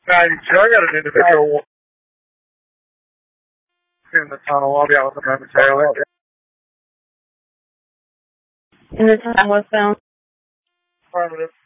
92, I got an individual in the tunnel. I'll be out with them momentarily. In the tunnel westbound. Affirmative.